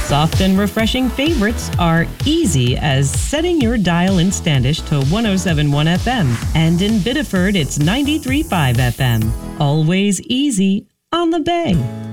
Soft and refreshing favorites are easy as setting your dial in Standish to 107.1 FM. And in Biddeford, it's 93.5 FM. Always easy on the Bay.